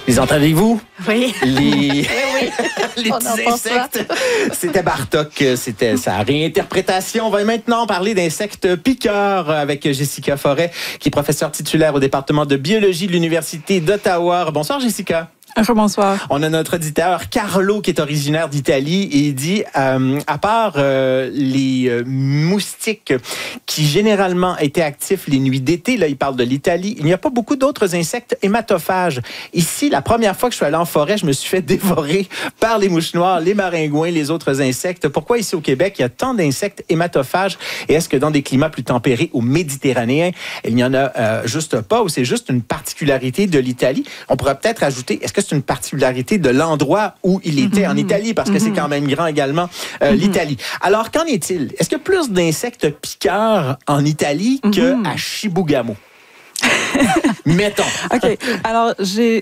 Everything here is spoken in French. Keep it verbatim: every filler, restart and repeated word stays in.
Les entendez-vous? Oui. Les, oui. les On petits en pense insectes. C'était Bartok, c'était sa réinterprétation. On va maintenant parler d'insectes piqueurs avec Jessica Forêt, qui est professeure titulaire au département de biologie de l'Université d'Ottawa. Bonsoir, Jessica. Bonsoir. On a notre auditeur Carlo qui est originaire d'Italie et il dit, euh, à part euh, les euh, moustiques qui généralement étaient actifs les nuits d'été, là il parle de l'Italie, il n'y a pas beaucoup d'autres insectes hématophages. Ici, la première fois que je suis allé en forêt, je me suis fait dévorer par les mouches noires, les maringouins, les autres insectes. Pourquoi ici au Québec, il y a tant d'insectes hématophages et est-ce que dans des climats plus tempérés ou méditerranéens, il n'y en a euh, juste pas ou c'est juste une particularité de l'Italie? On pourrait peut-être ajouter, est-ce que c'est une particularité de l'endroit où il était mm-hmm. en Italie, parce que mm-hmm. c'est quand même grand également, euh, mm-hmm. l'Italie. Alors, qu'en est-il? Est-ce qu'il y a plus d'insectes piqueurs en Italie mm-hmm. qu'à Chibougamau? Mettons. OK. Alors, j'ai